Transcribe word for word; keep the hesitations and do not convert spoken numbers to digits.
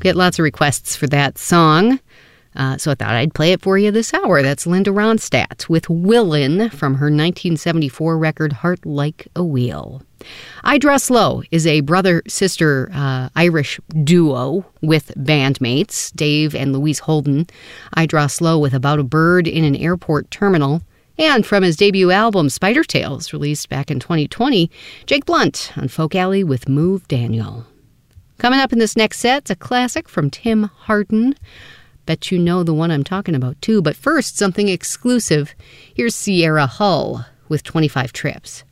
Get lots of requests for that song. Uh, so I thought I'd play it for you this hour. That's Linda Ronstadt with Willin' from her nineteen seventy-four record Heart Like a Wheel. I Draw Slow is a brother-sister uh, Irish duo with bandmates, Dave and Louise Holden. I Draw Slow with About a Bird in an Airport Terminal. And from his debut album, Spider Tales, released back in twenty twenty, Jake Blunt on Folk Alley with Move Daniel. Coming up in this next set, it's a classic from Tim Hardin. Bet you know the one I'm talking about, too. But first, something exclusive. Here's Sierra Hull with twenty-five Trips.